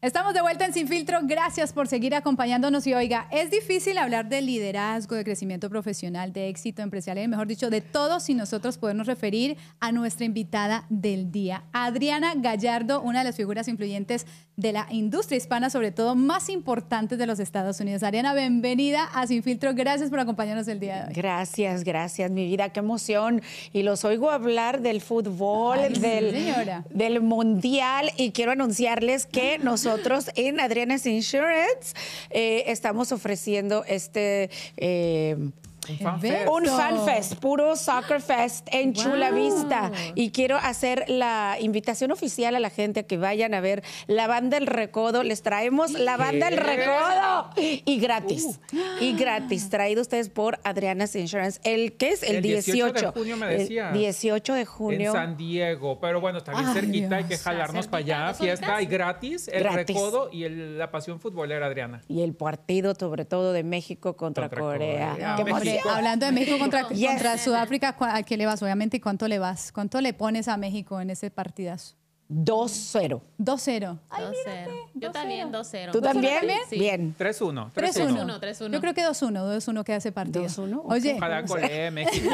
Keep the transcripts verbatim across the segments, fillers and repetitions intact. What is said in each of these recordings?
Estamos de vuelta en Sin Filtro. Gracias por seguir acompañándonos. Y oiga, es difícil hablar de liderazgo, de crecimiento profesional, de éxito empresarial, mejor dicho, de todo sin nosotros podernos referir a nuestra invitada del día, Adriana Gallardo, una de las figuras influyentes de la industria hispana, sobre todo más importantes de los Estados Unidos. Adriana, bienvenida a Sin Filtro. Gracias por acompañarnos el día de hoy. Gracias, gracias, mi vida. Qué emoción. Y los oigo hablar del fútbol, Ay, del, sí, señora. del mundial. Y quiero anunciarles que nosotros Nosotros en Adriana's Insurance eh, estamos ofreciendo este... Eh, Un fan fest. Un fan fest, puro soccer fest en Wow. Chula Vista. Y quiero hacer la invitación oficial a la gente a que vayan a ver la Banda El Recodo. Les traemos la Banda El Recodo. Y gratis. Uh. Y gratis. Traído ustedes por Adriana's Insurance. ¿El qué es? El, El dieciocho. dieciocho de junio me decías. El dieciocho de junio. En San Diego. Pero bueno, está bien Ay, cerquita. Hay que Dios. jalarnos para allá. Fiesta y gratis. El Gratis. Recodo y el, la pasión futbolera, Adriana. Y el partido, sobre todo, de México contra, Contra Corea. Corea. Qué México. emoción. Hablando de México contra, Yes. contra Sudáfrica, ¿a qué le vas? Obviamente, ¿y cuánto le vas? ¿Cuánto le pones a México en ese partidazo? dos cero. dos cero. dos cero. Yo también dos cero. ¿Tú también? Sí. Bien. tres uno. tres uno. uno. tres uno. Yo creo que dos uno. dos uno queda ese partido. dos uno, Oye, Ojalá Corea, México.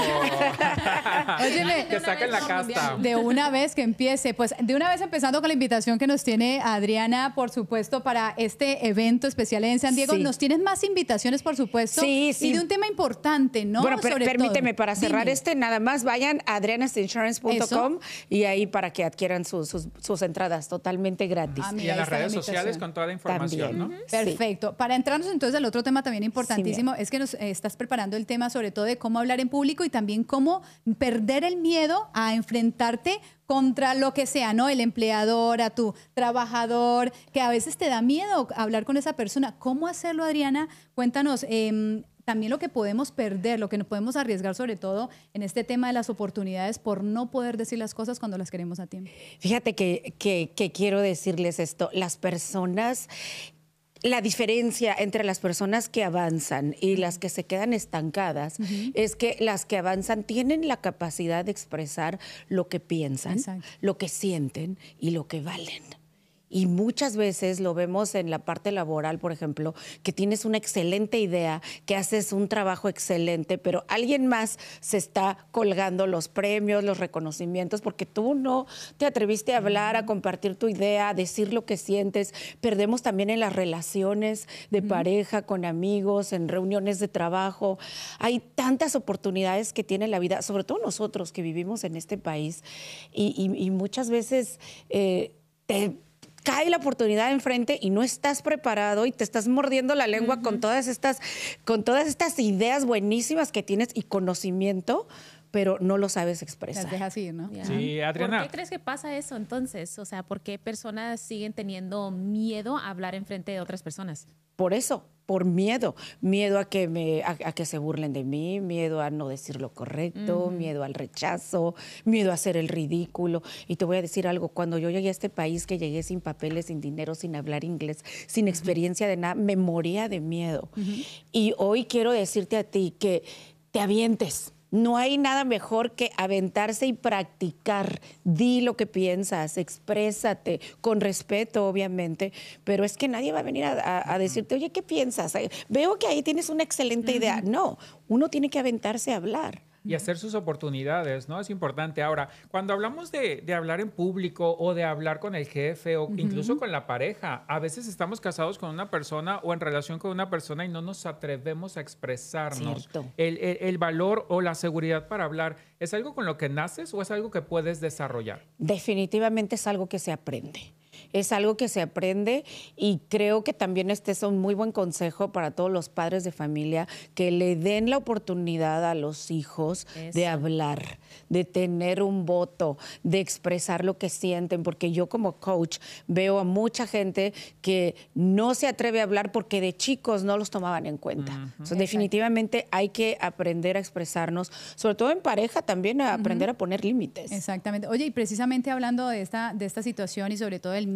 Óyeme, que saquen la casta. de una vez que empiece, pues de una vez empezando con la invitación que nos tiene Adriana, por supuesto, para este evento especial en San Diego. Sí. Nos tienes más invitaciones, por supuesto. Sí, sí. Y de un tema importante, ¿no? Bueno, per- Sobre permíteme, todo. para cerrar Dime. este, nada más vayan a adrianas insurance punto com y ahí para que adquieran sus, sus, sus entradas totalmente gratis. Ah, Y mira, en ahí las está la redes sociales invitación. con toda la información, También. ¿no? Ujú. Perfecto. Para entrarnos entonces al otro tema también importantísimo, es que nos eh, estás preparando el tema sobre todo de cómo hablar en público y también cómo perder el miedo a enfrentarte contra lo que sea, ¿no? El empleador, a tu trabajador, que a veces te da miedo hablar con esa persona. ¿Cómo hacerlo, Adriana? Cuéntanos. Eh, También lo que podemos perder, lo que nos podemos arriesgar, sobre todo en este tema de las oportunidades por no poder decir las cosas cuando las queremos a tiempo. Fíjate que, que, que quiero decirles esto, las personas... La diferencia entre las personas que avanzan y las que se quedan estancadas uh-huh. es que las que avanzan tienen la capacidad de expresar lo que piensan, Exacto. lo que sienten y lo que valen. Y muchas veces lo vemos en la parte laboral, por ejemplo, que tienes una excelente idea, que haces un trabajo excelente, pero alguien más se está colgando los premios, los reconocimientos, porque tú no te atreviste a hablar, a compartir tu idea, a decir lo que sientes. Perdemos también en las relaciones de pareja, con amigos, en reuniones de trabajo. Hay tantas oportunidades que tiene la vida, sobre todo nosotros que vivimos en este país, y, y, y muchas veces eh, te... cae la oportunidad enfrente y no estás preparado y te estás mordiendo la lengua uh-huh. con todas estas, con todas estas ideas buenísimas que tienes y conocimiento, pero no lo sabes expresar. Las dejas ir, ¿no? Yeah. Sí, Adriana. ¿Por qué crees que pasa eso entonces? O sea, ¿por qué personas siguen teniendo miedo a hablar en frente de otras personas? Por eso, por miedo. Miedo a que, me, a, a que se burlen de mí, miedo a no decir lo correcto, uh-huh. miedo al rechazo, miedo a hacer el ridículo. Y te voy a decir algo, cuando yo llegué a este país, que llegué sin papeles, sin dinero, sin hablar inglés, sin experiencia uh-huh. de nada, me moría de miedo. Uh-huh. Y hoy quiero decirte a ti que te avientes. No hay nada mejor que aventarse y practicar. Di lo que piensas, exprésate, con respeto, obviamente, pero es que nadie va a venir a, a, a decirte, oye, ¿qué piensas? Veo que ahí tienes una excelente idea. No, uno tiene que aventarse a hablar. Y hacer sus oportunidades, ¿no? Es importante. Ahora, cuando hablamos de, de hablar en público o de hablar con el jefe o uh-huh. incluso con la pareja, a veces estamos casados con una persona o en relación con una persona y no nos atrevemos a expresarnos. El, el, el valor o la seguridad para hablar, ¿es algo con lo que naces o es algo que puedes desarrollar? Definitivamente es algo que se aprende. Es algo que se aprende y creo que también este es un muy buen consejo para todos los padres de familia, que le den la oportunidad a los hijos Eso. de hablar, de tener un voto, de expresar lo que sienten, porque yo como coach veo a mucha gente que no se atreve a hablar porque de chicos no los tomaban en cuenta. Uh-huh. Entonces, definitivamente hay que aprender a expresarnos, sobre todo en pareja también, a aprender uh-huh. a poner límites. Exactamente. Oye, y precisamente hablando de esta, de esta situación y sobre todo el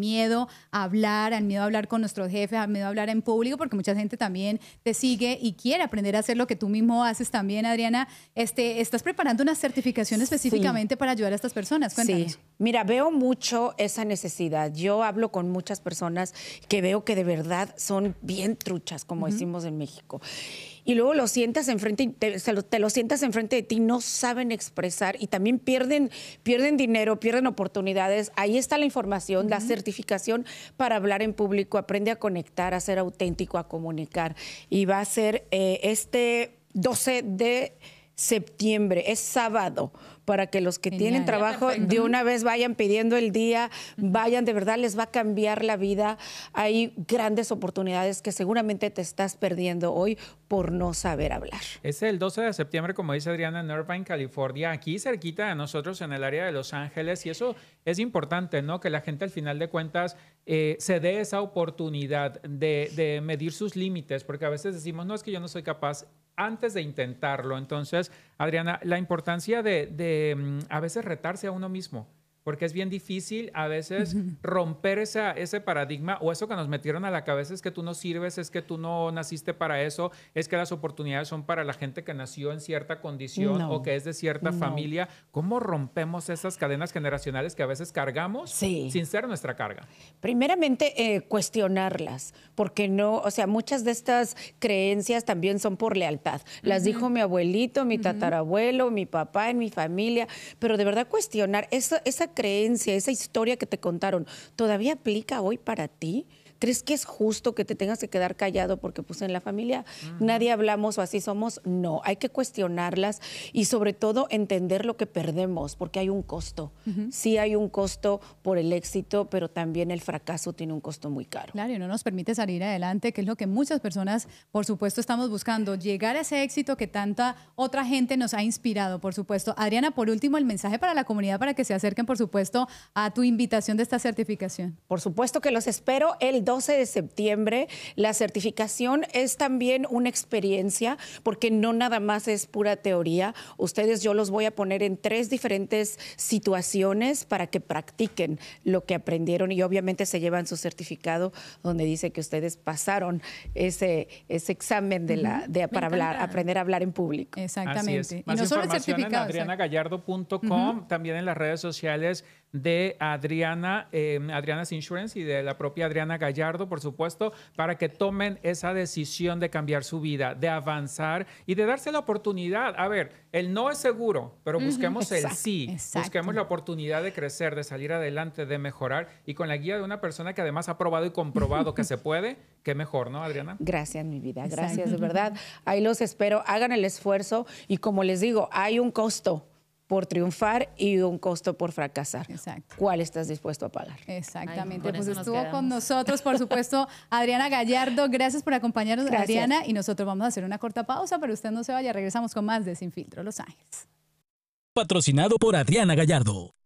miedo a hablar, al miedo a hablar con nuestros jefes, al miedo a hablar en público, porque mucha gente también te sigue y quiere aprender a hacer lo que tú mismo haces también, Adriana. Este, ¿estás preparando una certificación específicamente sí. para ayudar a estas personas? Cuéntanos. Sí. Mira, veo mucho esa necesidad. Yo hablo con muchas personas que veo que de verdad son bien truchas, como uh-huh. decimos en México. Y luego lo sientas enfrente, te, te lo sientas enfrente de ti, no saben expresar y también pierden, pierden dinero, pierden oportunidades. Ahí está la información, uh-huh. la certificación para hablar en público. Aprende a conectar, a ser auténtico, a comunicar. Y va a ser eh, este doce de septiembre, es sábado, para que los que Genial, tienen trabajo de una vez vayan pidiendo el día, vayan, de verdad les va a cambiar la vida. Hay grandes oportunidades que seguramente te estás perdiendo hoy por no saber hablar. Es el doce de septiembre, como dice Adriana, en Irvine, California, aquí cerquita de nosotros en el área de Los Ángeles, y eso es importante, ¿no? Que la gente al final de cuentas eh, se dé esa oportunidad de, de medir sus límites, porque a veces decimos, no, es que yo no soy capaz, antes de intentarlo. Entonces, Adriana, la importancia de, de a veces retarse a uno mismo, porque es bien difícil a veces uh-huh. romper esa, ese paradigma o eso que nos metieron a la cabeza, es que tú no sirves, es que tú no naciste para eso, es que las oportunidades son para la gente que nació en cierta condición no, o que es de cierta no. familia. ¿Cómo rompemos esas cadenas generacionales que a veces cargamos sí. sin ser nuestra carga? Primeramente, eh, cuestionarlas, porque no, o sea, muchas de estas creencias también son por lealtad. Las uh-huh. dijo mi abuelito, mi uh-huh. tatarabuelo, mi papá, en mi familia, pero de verdad cuestionar esa, esa creencia, esa historia que te contaron, ¿todavía aplica hoy para ti? ¿Crees que es justo que te tengas que quedar callado porque pues en la familia uh-huh. nadie hablamos o así somos? No, hay que cuestionarlas y sobre todo entender lo que perdemos, porque hay un costo. Uh-huh. Sí hay un costo por el éxito, pero también el fracaso tiene un costo muy caro. Claro, y no nos permite salir adelante, que es lo que muchas personas, por supuesto, estamos buscando, llegar a ese éxito que tanta otra gente nos ha inspirado, por supuesto. Adriana, por último, el mensaje para la comunidad para que se acerquen, por supuesto, a tu invitación de esta certificación. Por supuesto que los espero el doce de septiembre. La certificación es también una experiencia, porque no nada más es pura teoría. Ustedes, yo los voy a poner en tres diferentes situaciones para que practiquen lo que aprendieron y obviamente se llevan su certificado donde dice que ustedes pasaron ese, ese examen de la, de, para hablar, aprender a hablar en público. Exactamente. Y Más no solo el certificado. En adriana gallardo punto com, uh-huh. también en las redes sociales de Adriana, eh, Adriana's Insurance y de la propia Adriana Gallardo, por supuesto, para que tomen esa decisión de cambiar su vida, de avanzar y de darse la oportunidad. A ver, el no es seguro, pero busquemos uh-huh. el sí. Exacto. Busquemos la oportunidad de crecer, de salir adelante, de mejorar y con la guía de una persona que además ha probado y comprobado que se puede, qué mejor, ¿no, Adriana? Gracias, mi vida. Gracias, Exacto. de verdad. Ahí los espero. Hagan el esfuerzo y como les digo, hay un costo por triunfar y un costo por fracasar. Exacto. ¿Cuál estás dispuesto a pagar? Exactamente. Ay, pues estuvo nos con nosotros, por supuesto, Adriana Gallardo. Gracias por acompañarnos, Gracias. Adriana. Y nosotros vamos a hacer una corta pausa, pero usted no se vaya. Regresamos con más de Sin Filtro Los Ángeles. Patrocinado por Adriana Gallardo.